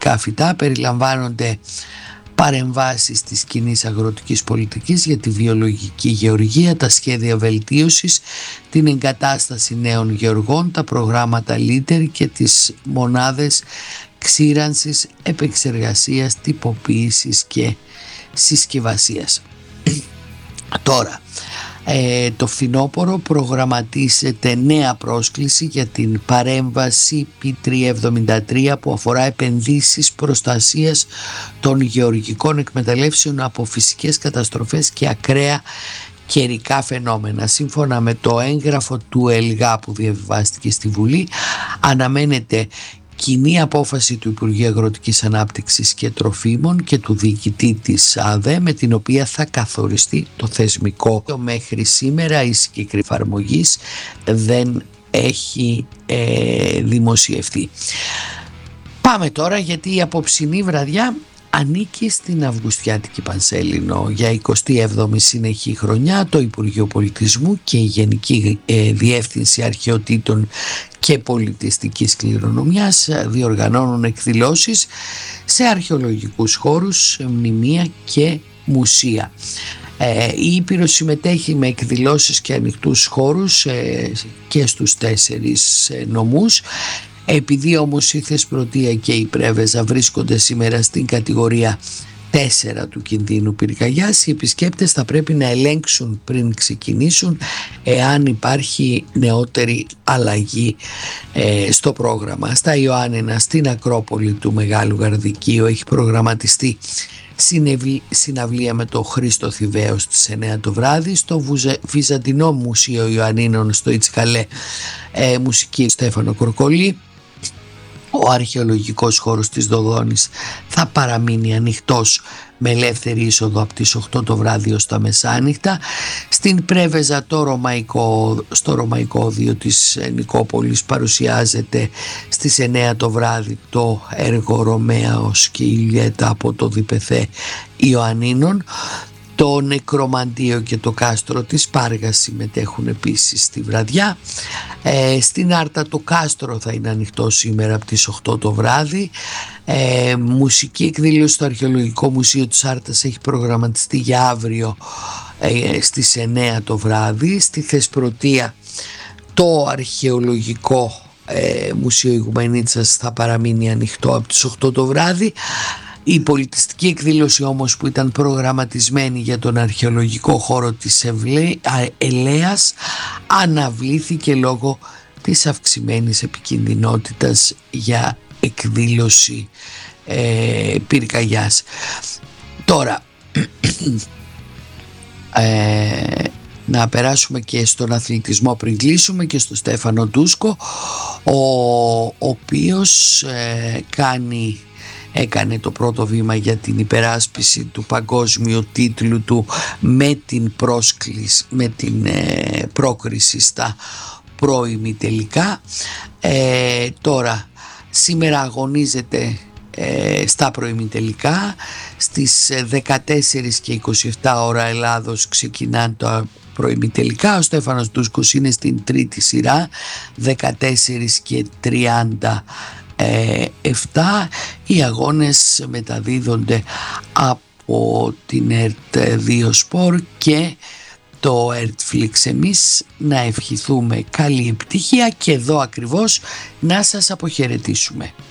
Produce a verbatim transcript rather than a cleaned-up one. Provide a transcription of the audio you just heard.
αγροτικά φυτά. Περιλαμβάνονται παρεμβάσεις της κοινής αγροτικής πολιτικής για τη βιολογική γεωργία, τα σχέδια βελτίωσης, την εγκατάσταση νέων γεωργών, τα προγράμματα Leader και τις μονάδες ξύρανσης, επεξεργασίας, τυποποίησης και συσκευασίας. Τώρα, ε, το φθινόπωρο προγραμματίζεται νέα πρόσκληση για την παρέμβαση πι τριακόσια εβδομήντα τρία που αφορά επενδύσεις προστασίας των γεωργικών εκμεταλλεύσεων από φυσικές καταστροφές και ακραία καιρικά φαινόμενα. Σύμφωνα με το έγγραφο του ΕΛΓΑ που διαβιβάστηκε στη Βουλή, αναμένεται κοινή απόφαση του Υπουργείου Αγροτικής Ανάπτυξης και Τροφίμων και του διοικητή της ΑΔΕ, με την οποία θα καθοριστεί το θεσμικό. Μέχρι σήμερα η συγκεκριμένη εφαρμογή δεν έχει ε, δημοσιευθεί. Πάμε τώρα, γιατί η απόψινή βραδιά ανήκει στην Αυγουστιάτικη Πανσέλινο. Για εικοστή έβδομη συνεχή χρονιά το Υπουργείο Πολιτισμού και η Γενική ε, Διεύθυνση Αρχαιοτήτων και Πολιτιστικής Κληρονομιάς διοργανώνουν εκδηλώσεις σε αρχαιολογικούς χώρους, μνημεία και μουσεία. Ε, η Ήπειρος συμμετέχει με εκδηλώσεις και ανοιχτούς χώρους ε, και στους τέσσερις ε, νομούς. Επειδή όμως η Θεσπρωτεία και η Πρέβεζα βρίσκονται σήμερα στην κατηγορία τέσσερα του κινδύνου πυρκαγιάς, οι επισκέπτες θα πρέπει να ελέγξουν πριν ξεκινήσουν εάν υπάρχει νεότερη αλλαγή ε, στο πρόγραμμα. Στα Ιωάννινα, στην Ακρόπολη του Μεγάλου Γαρδικείου, έχει προγραμματιστεί συναυλία με το Χρήστο Θηβαίο στις εννέα το βράδυ. Στο Βυζαντινό Μουσείο Ιωαννίνων στο Ιτσκαλέ ε, μουσική Στέφανο Κορκολή. Ο αρχαιολογικός χώρος της Δοδόνης θα παραμείνει ανοιχτός με ελεύθερη είσοδο από τις οκτώ το βράδυ ως τα μεσάνυχτα. Στην Πρέβεζα το Ρωμαϊκό, στο Ρωμαϊκόδιο της Νικόπολης παρουσιάζεται στις εννέα το βράδυ το έργο Ρωμαίος και Ηλιέτα από το Διπεθέ Ιωαννίνων. Το Νεκρομαντίο και το κάστρο της Πάργας συμμετέχουν επίσης στη βραδιά. Ε, στην Άρτα το κάστρο θα είναι ανοιχτό σήμερα από τις οκτώ το βράδυ. Ε, μουσική εκδήλωση στο Αρχαιολογικό Μουσείο της Άρτας έχει προγραμματιστεί για αύριο ε, στις εννέα το βράδυ. Στη Θεσπρωτεία το Αρχαιολογικό ε, Μουσείο Ιγουμενίτσας θα παραμείνει ανοιχτό από τις οκτώ το βράδυ. Η πολιτιστική εκδήλωση όμως που ήταν προγραμματισμένη για τον αρχαιολογικό χώρο της Ευλέ, Ελέας αναβλήθηκε λόγω της αυξημένης επικινδυνότητας για εκδήλωση ε, πυρκαγιάς. Τώρα ε, να περάσουμε και στον αθλητισμό πριν κλείσουμε και στο Στέφανο Τούσκο, ο, ο οποίος ε, κάνει έκανε το πρώτο βήμα για την υπεράσπιση του παγκόσμιου τίτλου του με την, πρόσκληση, με την ε, πρόκριση στα προημιτελικά. Ε, τώρα σήμερα αγωνίζεται ε, στα προημιτελικά. Στις δεκατέσσερις και είκοσι επτά ώρα Ελλάδος ξεκινάνε τα προημιτελικά. Ο Στέφανος Τούσκος είναι στην τρίτη σειρά, δεκατέσσερις και τριάντα επτά. Οι αγώνες μεταδίδονται από την ΕΡΤ δύο Sport και το Ertflix. Εμείς να ευχηθούμε καλή επιτυχία και εδώ ακριβώς να σας αποχαιρετήσουμε.